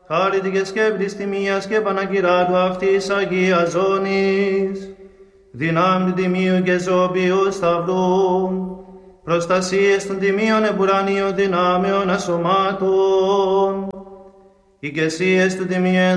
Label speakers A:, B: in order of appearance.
A: χάρητη και σκέπτης τιμίας και πανακυράτου αυτής Αγίας Ζώνης, δυνάμει του Τιμίου και Ζώπιου Σταυρού, προστασίες των Τιμίων επουρανίων δυνάμεων ασωμάτων, ηγεσίες του Τιμίου